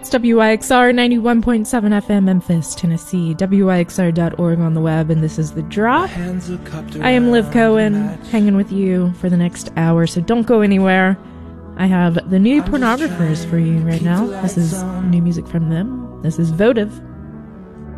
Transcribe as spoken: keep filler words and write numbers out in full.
It's W Y X R ninety-one point seven F M, Memphis, Tennessee, W Y X R dot org on the web, and this is The Drop. I am Liv Cohen, hanging with you for the next hour, so don't go anywhere. I have the New Pornographers for you right now. This is new music from them. This is Votive.